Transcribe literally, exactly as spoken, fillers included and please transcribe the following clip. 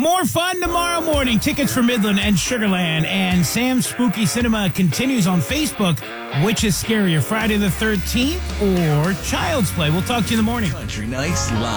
More fun tomorrow morning. Tickets for Midland and Sugarland. And Sam's Spooky Cinema continues on Facebook. Which is scarier, Friday the thirteenth or Child's Play? We'll talk to you in the morning. Country Nights Live.